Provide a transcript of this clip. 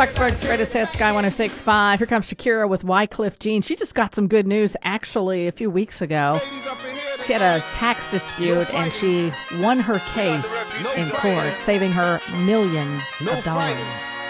Foxboro's Greatest Hits, Sky 106.5. Here comes Shakira with Wycliffe Jean. She just got some good news, actually, a few weeks ago. She had a tax dispute, and she won her case in court, saving her millions of dollars.